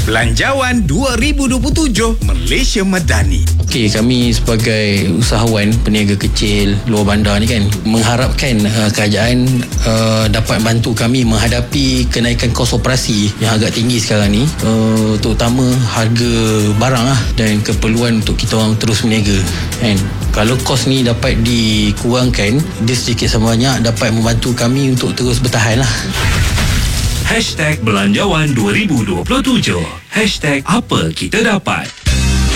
Belanjawan 2027 Malaysia Madani. Okey, kami sebagai usahawan peniaga kecil luar bandar ni kan mengharapkan kerajaan dapat bantu kami menghadapi kenaikan kos operasi yang agak tinggi sekarang ni, terutama harga barang dan keperluan untuk kita orang terus berniaga kan. Kalau kos ni dapat dikurangkan, dia sedikit sama banyak dapat membantu kami untuk terus bertahan lah. #Belanjawan 2027 #apa kita dapat.